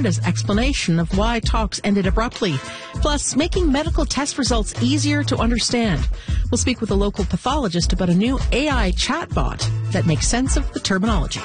Canada's explanation of why talks ended abruptly, plus making medical test results easier to understand. We'll speak with a local pathologist about a new AI chatbot that makes sense of the terminology.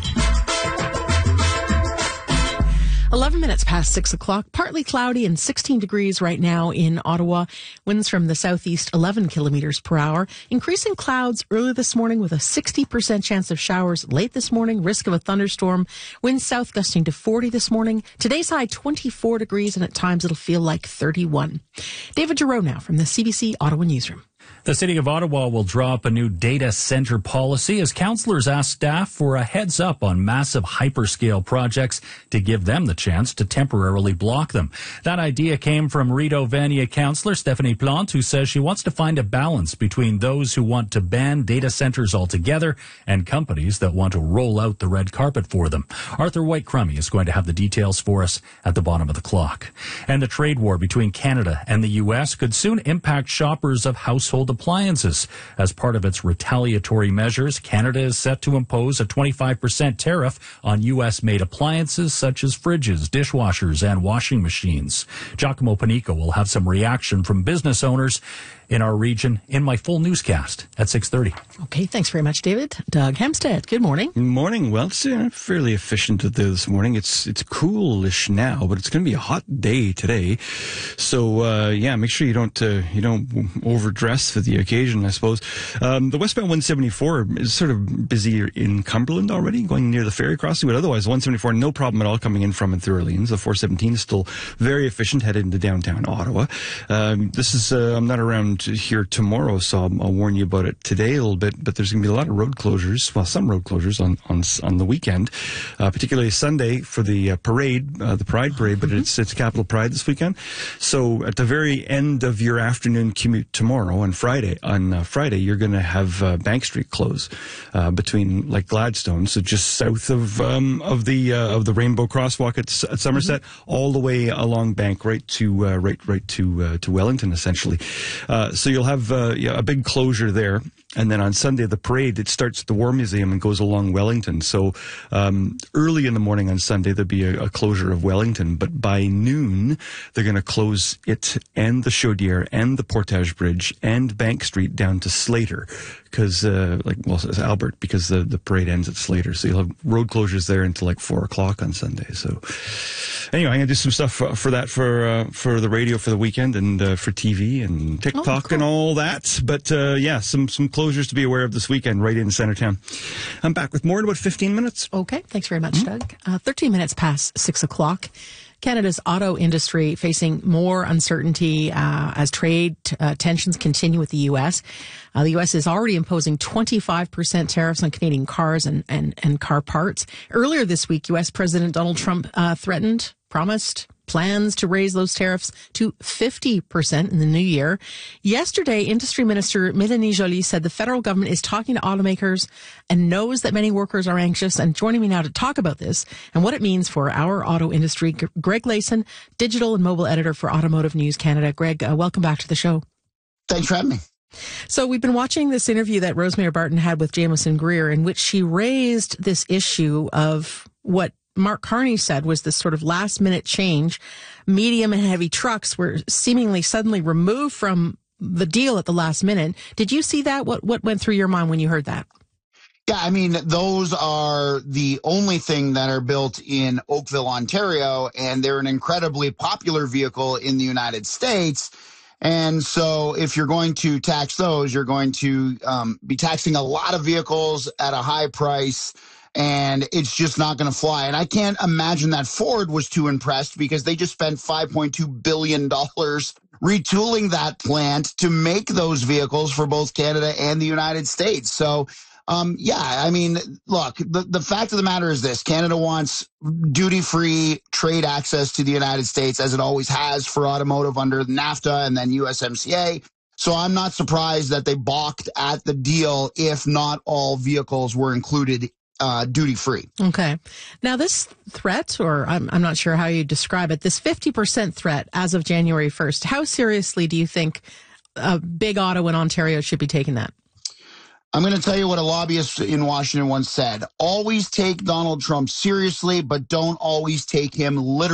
11 minutes past 6 o'clock, partly cloudy and 16 degrees right now in Ottawa. Winds from the southeast 11 kilometers per hour. Increasing clouds early this morning with a 60% chance of showers late this morning. Risk of a thunderstorm. Winds south gusting to 40 this morning. Today's high 24 degrees and at times it'll feel like 31. David Giroux now from the CBC Ottawa Newsroom. The City of Ottawa will draw up a new data center policy as councillors ask staff for a heads up on massive hyperscale projects to give them the chance to temporarily block them. That idea came from Rideau Vanier councillor Stephanie Plante, who says she wants to find a balance between those who want to ban data centers altogether and companies that want to roll out the red carpet for them. Arthur White-Crummey is going to have the details for us at the bottom of the clock. And the trade war between Canada and the U.S. could soon impact shoppers of household appliances. As part of its retaliatory measures, Canada is set to impose a 25% tariff on U.S.-made appliances such as fridges, dishwashers, and washing machines. Giacomo Panico will have some reaction from business owners in our region in my full newscast at 6:30. Okay, thanks very much, David. Doug Hempstead, good morning. Good morning. Well, it's fairly efficient this morning. It's coolish now, but it's going to be a hot day today. So make sure you don't overdress for the occasion, I suppose. The westbound 174 is sort of busy in Cumberland already, going near the ferry crossing, but otherwise 174 no problem at all coming in from and through Orleans. The 417 is still very efficient headed into downtown Ottawa. This is I'm not around here tomorrow, so I'll warn you about it today a little bit, but there's going to be a lot of road closures, well, some road closures on the weekend, particularly Sunday for the parade, the Pride Parade, but it's Capital Pride this weekend. So at the very end of your afternoon commute tomorrow on Friday, you're going to have Bank Street close between like Gladstone, so just south of the Rainbow Crosswalk at Somerset, all the way along Bank right to Wellington, essentially. So you'll have a big closure there. And then on Sunday, the parade, it starts at the War Museum and goes along Wellington. So early in the morning on Sunday, there'll be a closure of Wellington. But by noon, they're going to close it and the Chaudière and the Portage Bridge and Bank Street down to Slater. Because, Albert, because the parade ends at Slater. So you'll have road closures there until like 4 o'clock on Sunday. So anyway, I'm going to do some stuff for the radio for the weekend and for TV and TikTok and all that. But some closures to be aware of this weekend right in Centertown. I'm back with more in about 15 minutes. Okay, thanks very much, Doug. 13 minutes past 6 o'clock. Canada's auto industry facing more uncertainty as trade tensions continue with the U.S. The U.S. is already imposing 25% tariffs on Canadian cars and car parts. Earlier this week, U.S. President Donald Trump promised plans to raise those tariffs to 50% in the new year. Yesterday, Industry Minister Mélanie Joly said the federal government is talking to automakers and knows that many workers are anxious. And joining me now to talk about this and what it means for our auto industry, Greg Layson, digital and mobile editor for Automotive News Canada. Greg, welcome back to the show. Thanks for having me. So we've been watching this interview that Rosemary Barton had with Jameson Greer, in which she raised this issue of what Mark Carney said was this sort of last-minute change. Medium and heavy trucks were seemingly suddenly removed from the deal at the last minute. Did you see that? What went through your mind when you heard that? Yeah, I mean, those are the only thing that are built in Oakville, Ontario, and they're an incredibly popular vehicle in the United States. And so if you're going to tax those, you're going to be taxing a lot of vehicles at a high price, and it's just not going to fly. And I can't imagine that Ford was too impressed because they just spent $5.2 billion retooling that plant to make those vehicles for both Canada and the United States. So, I mean, look, the fact of the matter is this. Canada wants duty-free trade access to the United States, as it always has for automotive under NAFTA and then USMCA. So I'm not surprised that they balked at the deal if not all vehicles were included duty-free. Okay. Now, this threat, or I'm not sure how you describe it, this 50% threat as of January 1st, how seriously do you think Big Auto in Ontario should be taking that? I'm going to tell you what a lobbyist in Washington once said. Always take Donald Trump seriously, but don't always take him literally.